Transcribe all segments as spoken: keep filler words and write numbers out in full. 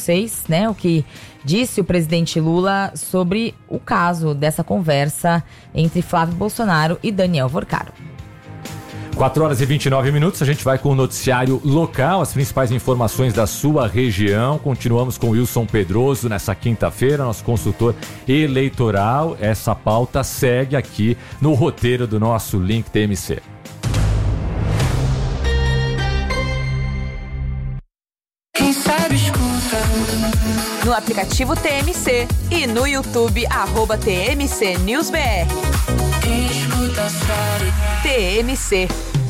vocês, né, o que disse o presidente Lula sobre o caso dessa conversa entre Flávio Bolsonaro e Daniel Vorcaro. quatro horas e vinte e nove minutos, a gente vai com o noticiário local, as principais informações da sua região. Continuamos com Wilson Pedroso nessa quinta-feira, nosso consultor eleitoral. Essa pauta segue aqui no roteiro do nosso Link T M C. Quem sabe escuta. No aplicativo T M C e no YouTube, arroba T M C News B R. Quem escuta sabe. T M C.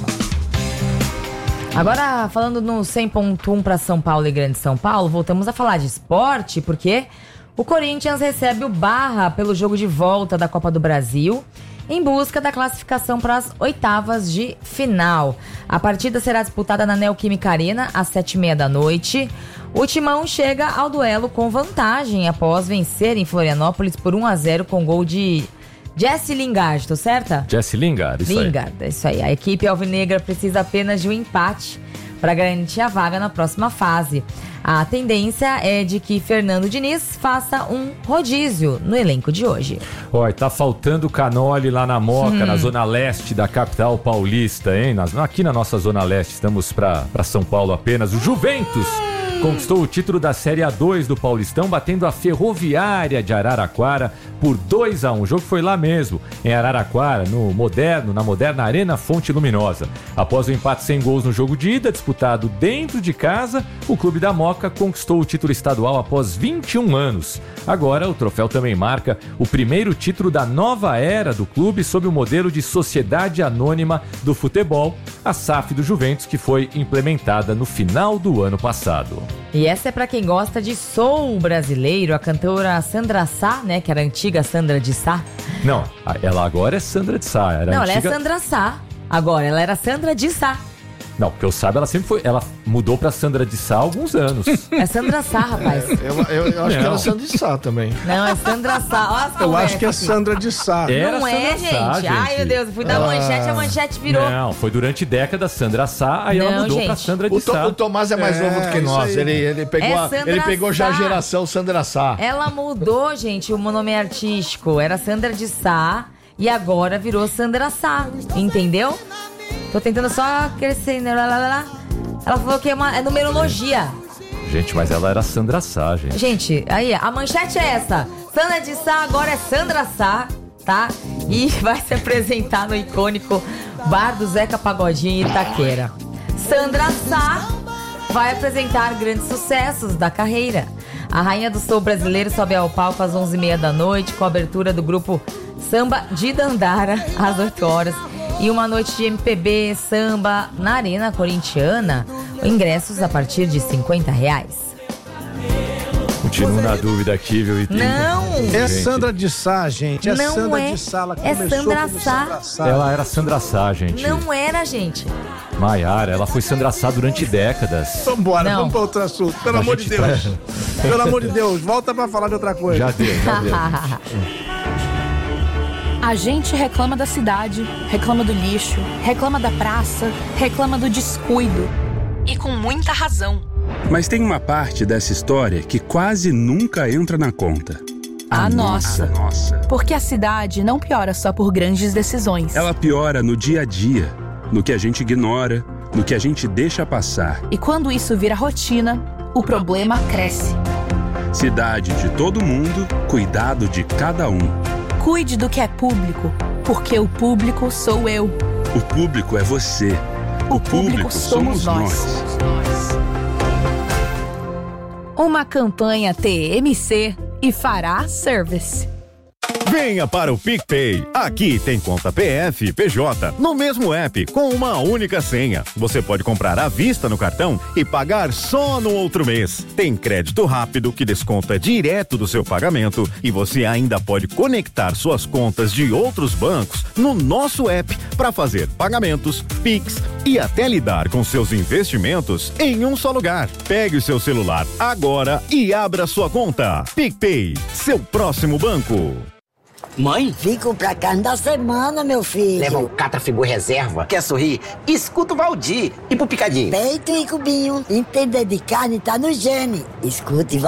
Agora, falando no cem ponto um para São Paulo e Grande São Paulo, voltamos a falar de esporte, porque o Corinthians recebe o Barra pelo jogo de volta da Copa do Brasil, em busca da classificação para as oitavas de final. A partida será disputada na Neoquímica Arena, às sete e meia da noite. O Timão chega ao duelo com vantagem após vencer em Florianópolis por um a zero com gol de Jesse Lingard, tô certa? Jesse Lingard, isso Lingard, aí. é isso aí. A equipe alvinegra precisa apenas de um empate para garantir a vaga na próxima fase. A tendência é de que Fernando Diniz faça um rodízio no elenco de hoje. Olha, tá faltando canole lá na Moca, hum. na zona leste da capital paulista, hein? Nas, aqui na nossa zona leste, estamos para São Paulo apenas. O Juventus conquistou o título da Série A dois do Paulistão, batendo a Ferroviária de Araraquara por dois a um. O jogo foi lá mesmo, em Araraquara, no moderno, na moderna Arena Fonte Luminosa. Após o empate sem gols no jogo de ida, disputado dentro de casa, o clube da Moca conquistou o título estadual após vinte e um anos. Agora, o troféu também marca o primeiro título da nova era do clube sob o modelo de Sociedade Anônima do Futebol, a S A F do Juventus, que foi implementada no final do ano passado. E essa é pra quem gosta de soul brasileiro, a cantora Sandra Sá, né, que era a antiga Sandra de Sá. Não, ela agora é Sandra de Sá. Era Não, antiga... ela é Sandra Sá. Agora, ela era Sandra de Sá. Não, porque eu sabe, ela sempre foi. Ela mudou pra Sandra de Sá há alguns anos. É Sandra Sá, rapaz. É, eu, eu, eu acho Não. que era Sandra de Sá também. Não, é Sandra Sá. Olha as Eu acho que é aqui. Sandra de Sá. Era Não é, Sandra Sá, gente. Ai, meu Deus, eu fui dar Ah. manchete, a manchete virou. Não, foi durante décadas Sandra Sá, aí ela Não, mudou gente. pra Sandra de O, to, Sá. o Tomás é mais É, novo do que isso nós. aí. Ele, ele pegou, É a- Sandra ele pegou já a Sá. geração Sandra Sá. Ela mudou, gente, o nome artístico. Era Sandra de Sá e agora virou Sandra Sá. Entendeu? Tô tentando só crescer. Lá, lá, lá. Ela falou que é, uma, é numerologia. Gente, mas ela era Sandra Sá, gente. Gente, aí, a manchete é essa. Sandra de Sá agora é Sandra Sá, tá? E vai se apresentar no icônico Bar do Zeca Pagodinho em Itaquera. Sandra Sá vai apresentar grandes sucessos da carreira. A rainha do soul brasileiro sobe ao palco às onze e meia da noite com a abertura do grupo Samba de Dandara às oito horas. E uma noite de M P B samba na Arena Corintiana. Ingressos a partir de cinquenta reais. Continuo na dúvida aqui, viu? E tem- Não! É Gente, Sandra de Sá, gente. É Não Sandra é. de Sá. Ela É começou Sandra como Sá. Sandra Sá. Ela era Sandra Sá, gente. Não era, gente. Maiara, ela foi Sandra Sá durante décadas. Vambora, Não. vamos para outro assunto. Pelo A amor de gente Deus. tá- Pelo amor de Deus, volta pra falar de outra coisa. Já deu, já deu. A gente reclama da cidade, reclama do lixo, reclama da praça, reclama do descuido. E com muita razão. Mas tem uma parte dessa história que quase nunca entra na conta. A nossa. A nossa. Porque a cidade não piora só por grandes decisões. Ela piora no dia a dia, no que a gente ignora, no que a gente deixa passar. E quando isso vira rotina, o problema cresce. Cidade de todo mundo, cuidado de cada um. Cuide do que é público, porque o público sou eu. O público é você. O público somos nós. Uma campanha T M C e Fará Service. Venha para o PicPay. Aqui tem conta P F e P J no mesmo app com uma única senha. Você pode comprar à vista no cartão e pagar só no outro mês. Tem crédito rápido que desconta direto do seu pagamento e você ainda pode conectar suas contas de outros bancos no nosso app para fazer pagamentos, Pix e até lidar com seus investimentos em um só lugar. Pegue o seu celular agora e abra sua conta. PicPay, seu próximo banco. Mãe? Vim comprar carne da semana, meu filho. Leva o Catrafibu Reserva. Quer sorrir? Escuta o Valdir. E pro Picadinho? Peito e cubinho. Entender de carne tá no gene. Escute